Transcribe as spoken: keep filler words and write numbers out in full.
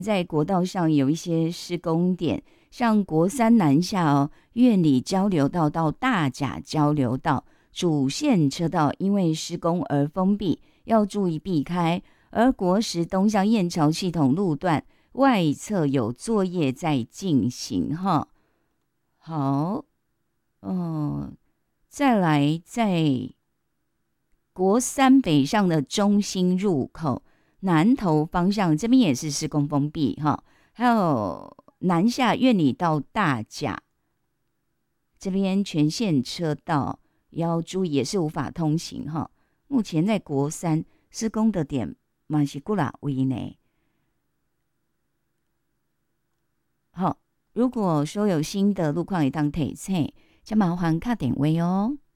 在国道上有一些施工点，像国三南下哦，苑里交流道到大甲交流道主线车道因为施工而封闭，要注意避开。而国十东向燕巢系统路段外侧有作业在进行哈。好，嗯，再来在国三北上的中心入口。南投方向这边也是施工封闭哈，还有南下苑里到大甲这边全线车道也要注意，也是无法通行哈。目前在国三施工的点嘛是几啦位呢？好，如果说有新的路况，会当提醒，就麻烦打电话哦。